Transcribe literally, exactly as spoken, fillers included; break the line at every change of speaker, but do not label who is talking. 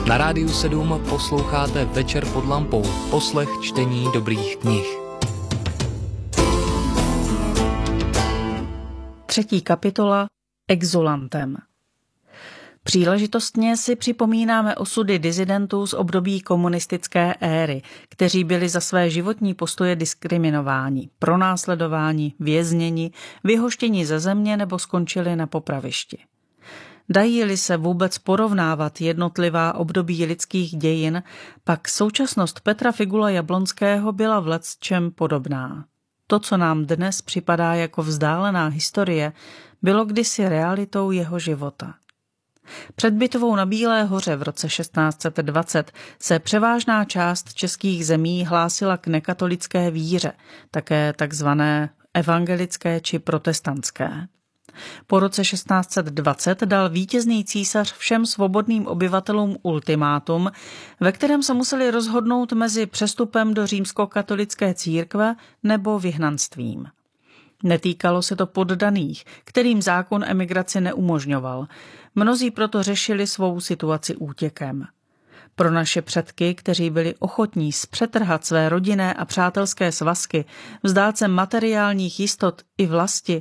Na Rádiu sedm posloucháte Večer pod lampou, poslech čtení dobrých knih.
Třetí kapitola Exulantem. Příležitostně si připomínáme osudy disidentů z období komunistické éry, kteří byli za své životní postoje diskriminováni, pronásledováni, vězněni, vyhoštěni ze země nebo skončili na popravišti. Dají-li se vůbec porovnávat jednotlivá období lidských dějin, pak současnost Petra Figula Jablonského byla v lecčem podobná. To, co nám dnes připadá jako vzdálená historie, bylo kdysi realitou jeho života. Před bitvou na Bílé hoře v roce šestnáct set dvacet se převážná část českých zemí hlásila k nekatolické víře, také takzvané evangelické či protestantské. Po roce šestnáct set dvacet dal vítězný císař všem svobodným obyvatelům ultimátum, ve kterém se museli rozhodnout mezi přestupem do římskokatolické církve nebo vyhnanstvím. Netýkalo se to poddaných, kterým zákon emigraci neumožňoval. Mnozí proto řešili svou situaci útěkem. Pro naše předky, kteří byli ochotní zpřetrhat své rodinné a přátelské svazky, vzdát se materiálních jistot i vlasti,